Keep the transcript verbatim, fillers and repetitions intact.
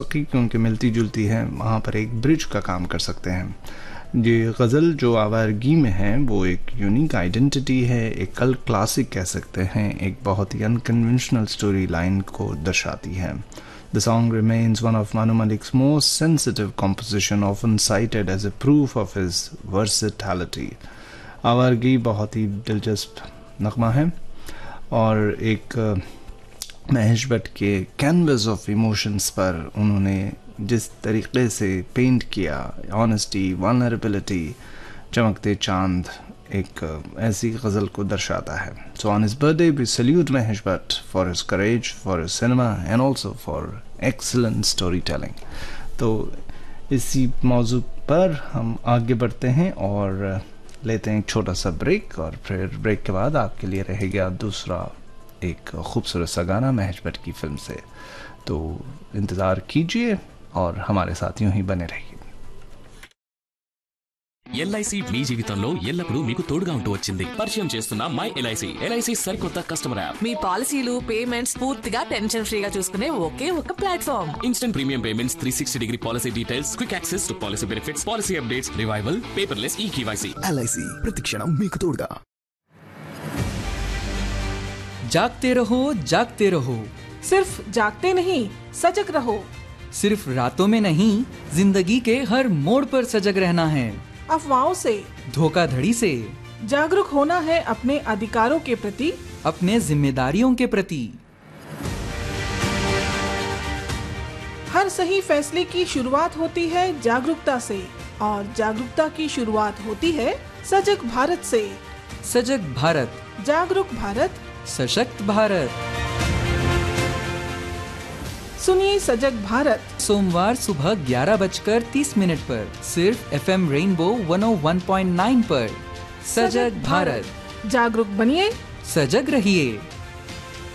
क्योंकि मिलती जुलती है, वहाँ पर एक ब्रिज का काम कर सकते हैं। ये गज़ल जो आवारगी में है वो एक यूनिक आइडेंटिटी है, एक कल क्लासिक कह सकते हैं, एक बहुत ही अनकन्वेंशनल स्टोरी लाइन को दर्शाती है। The song remains one of Manu Malik's most sensitive composition, often cited as a proof of his versatility. आवारगी बहुत ही दिलचस्प नगमा है और एक महेश भट्ट के कैनवस ऑफ इमोशंस पर उन्होंने जिस तरीके से पेंट किया, ऑनेस्टी, वल्नरेबिलिटी, चमकते चांद, एक ऐसी गज़ल को दर्शाता है। So on his birthday we salute Mahesh Bhatt for his courage, for his cinema and also for excellent story telling. तो इसी मौजू पर हम आगे बढ़ते हैं और लेते हैं एक छोटा सा ब्रेक, और फिर ब्रेक के बाद आपके लिए रहेगा दूसरा एक खूबसूरत सा गाना महेश भट्ट की फिल्म से। तो इंतज़ार कीजिए और हमारे साथ यूं ही बने रहिए। ఎల్ఐసి మీ జీవితంలో ఎల్లప్పుడూ మీకు తోడుగా ఉంటూ వచ్చింది. పరిచయం చేస్తున్న మై ఎల్ఐసి. ఎల్ఐసి సరికొత్త కస్టమర్ యాప్. మీ పాలసీలు, పేమెంట్స్ పూర్తిగా టెన్షన్ ఫ్రీగా చూసుకునే ఒకే ఒక platform. Instant premium payments, three sixty degree policy details, quick access to policy benefits, policy updates, revival, paperless ఈ కేవైసీ. ఎల్ఐసి ప్రతి క్షణం మీకు తోడుగా. जागते रहो जागते रहो, सिर्फ जागते नहीं सजग रहो. सिर्फ रातों में नहीं, जिंदगी के हर मोड़ पर सजग रहना है. अफवाहों से, धोखाधड़ी से जागरूक होना है अपने अधिकारों के प्रति, अपने जिम्मेदारियों के प्रति. हर सही फैसले की शुरुआत होती है जागरूकता से, और जागरूकता की शुरुआत होती है सजग भारत से. सजग भारत, जागरूक भारत, सशक्त भारत. सुनिए सजग भारत सोमवार सुबह ग्यारह बजकर तीस मिनट पर सिर्फ एफएम रेनबो वन ओ वन पॉइंट नाइन पर. सजग भारत, जागरूक बनिए, सजग रहिए.